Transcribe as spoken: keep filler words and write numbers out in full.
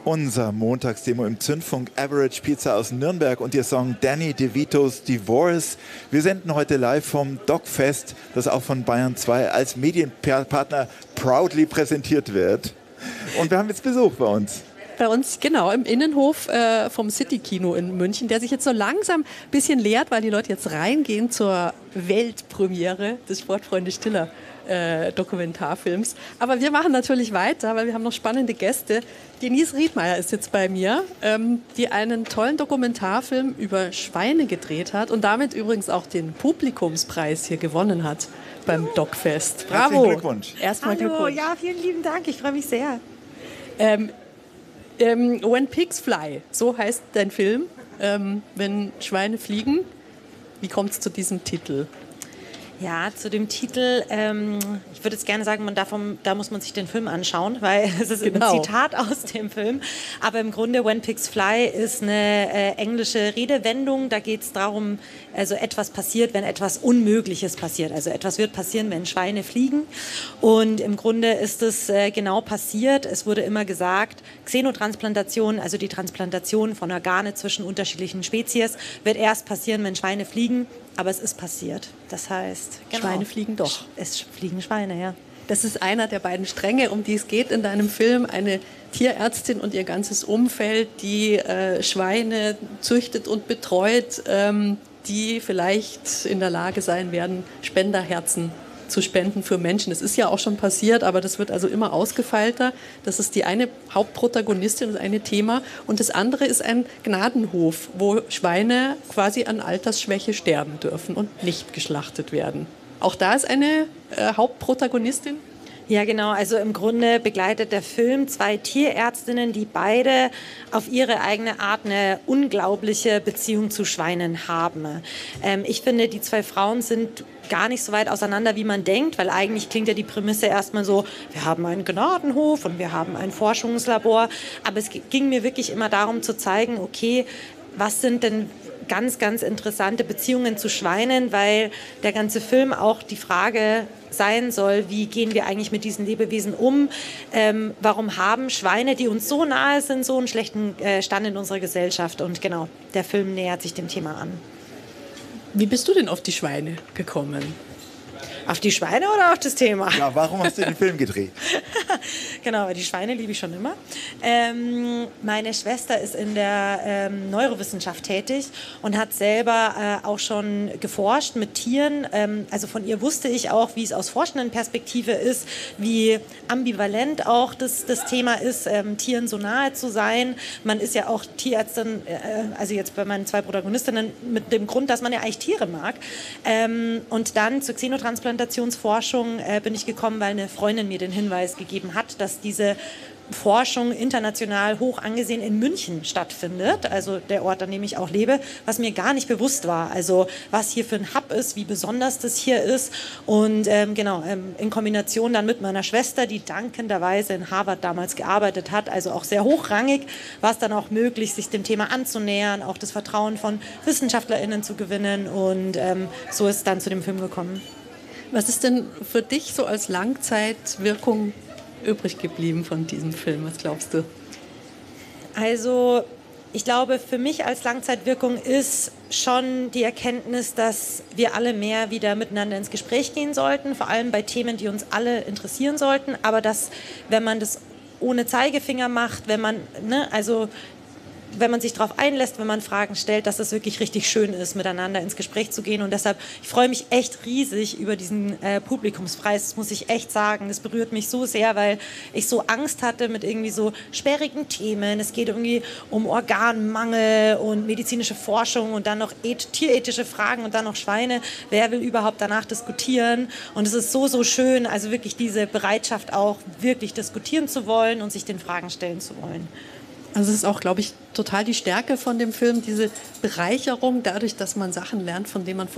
Unser Montagsdemo im Zündfunk Average Pizza aus Nürnberg und ihr Song Danny DeVitos Divorce. Wir senden heute live vom Dogfest, das auch von Bayern zwei als Medienpartner proudly präsentiert wird. Und wir haben jetzt Besuch bei uns. Bei uns, genau, im Innenhof äh, vom City-Kino in München, der sich jetzt so langsam ein bisschen leert, weil die Leute jetzt reingehen zur Weltpremiere des Sportfreunde Stiller äh, Dokumentarfilms. Aber wir machen natürlich weiter, weil wir haben noch spannende Gäste. Denise Riedmeier ist jetzt bei mir, ähm, die einen tollen Dokumentarfilm über Schweine gedreht hat und damit übrigens auch den Publikumspreis hier gewonnen hat beim Dogfest. Bravo! Herzlichen Glückwunsch. Erstmal Hallo, Glückwunsch. ja, vielen lieben Dank. Ich freue mich sehr. Ähm, ähm, When Pigs Fly, so heißt dein Film. Ähm, wenn Schweine fliegen, wie kommt es zu diesem Titel? Ja, zu dem Titel, ähm, ich würde jetzt gerne sagen, man darf, da muss man sich den Film anschauen, weil es ist Genau. ein Zitat aus dem Film. Aber im Grunde When Pigs Fly ist eine äh, englische Redewendung. Da geht es darum, also etwas passiert, wenn etwas Unmögliches passiert. Also etwas wird passieren, wenn Schweine fliegen. Und im Grunde ist es äh, genau passiert. Es wurde immer gesagt, Xenotransplantation, also die Transplantation von Organe zwischen unterschiedlichen Spezies, wird erst passieren, wenn Schweine fliegen. Aber es ist passiert. Das heißt, genau. Schweine fliegen doch. Es fliegen Schweine, ja. Das ist einer der beiden Stränge, um die es geht in deinem Film. Eine Tierärztin und ihr ganzes Umfeld, die äh, Schweine züchtet und betreut, ähm, die vielleicht in der Lage sein werden, Spenderherzen zu spenden für Menschen. Das ist ja auch schon passiert, aber das wird also immer ausgefeilter. Das ist die eine Hauptprotagonistin, das eine Thema. Und das andere ist ein Gnadenhof, wo Schweine quasi an Altersschwäche sterben dürfen und nicht geschlachtet werden. Auch da ist eine äh, Hauptprotagonistin. Ja, genau. Also im Grunde begleitet der Film zwei Tierärztinnen, die beide auf ihre eigene Art eine unglaubliche Beziehung zu Schweinen haben. Ähm, ich finde, die zwei Frauen sind gar nicht so weit auseinander, wie man denkt, weil eigentlich klingt ja die Prämisse erstmal so, wir haben einen Gnadenhof und wir haben ein Forschungslabor. Aber es ging mir wirklich immer darum zu zeigen, okay, was sind denn ganz, ganz interessante Beziehungen zu Schweinen, weil der ganze Film auch die Frage sein soll, wie gehen wir eigentlich mit diesen Lebewesen um? Ähm, warum haben Schweine, die uns so nahe sind, so einen schlechten äh, Stand in unserer Gesellschaft? Und genau, der Film nähert sich dem Thema an. Wie bist du denn auf die Schweine gekommen? Auf die Schweine oder auf das Thema? Ja, warum hast du den Film gedreht? Genau, die Schweine liebe ich schon immer. Ähm, meine Schwester ist in der ähm, Neurowissenschaft tätig und hat selber äh, auch schon geforscht mit Tieren. Ähm, also von ihr wusste ich auch, wie es aus forschenden Perspektive ist, wie ambivalent auch das, das Thema ist, ähm, Tieren so nahe zu sein. Man ist ja auch Tierärztin, äh, also jetzt bei meinen zwei Protagonistinnen, mit dem Grund, dass man ja eigentlich Tiere mag. Ähm, und dann zur Xenotransplantation Transplantationsforschung äh, bin ich gekommen, weil eine Freundin mir den Hinweis gegeben hat, dass diese Forschung international hoch angesehen in München stattfindet, also der Ort, an dem ich auch lebe, was mir gar nicht bewusst war. Also was hier für ein Hub ist, wie besonders das hier ist und ähm, genau, ähm, in Kombination dann mit meiner Schwester, die dankenderweise in Harvard damals gearbeitet hat, also auch sehr hochrangig, war es dann auch möglich, sich dem Thema anzunähern, auch das Vertrauen von WissenschaftlerInnen zu gewinnen und ähm, so ist es dann zu dem Film gekommen. Was ist denn für dich so als Langzeitwirkung übrig geblieben von diesem Film? Was glaubst du? Also ich glaube, für mich als Langzeitwirkung ist schon die Erkenntnis, dass wir alle mehr wieder miteinander ins Gespräch gehen sollten, vor allem bei Themen, die uns alle interessieren sollten, aber dass, wenn man das ohne Zeigefinger macht, wenn man, ne, also wenn man sich darauf einlässt, wenn man Fragen stellt, dass es wirklich richtig schön ist, miteinander ins Gespräch zu gehen. Und deshalb, ich freue mich echt riesig über diesen äh, Publikumspreis, das muss ich echt sagen. Das berührt mich so sehr, weil ich so Angst hatte mit irgendwie so sperrigen Themen. Es geht irgendwie um Organmangel und medizinische Forschung und dann noch eth- tierethische Fragen und dann noch Schweine. Wer will überhaupt danach diskutieren? Und es ist so, so schön, also wirklich diese Bereitschaft auch, wirklich diskutieren zu wollen und sich den Fragen stellen zu wollen. Also es ist auch, glaube ich, total die Stärke von dem Film, diese Bereicherung dadurch, dass man Sachen lernt, von denen man vorher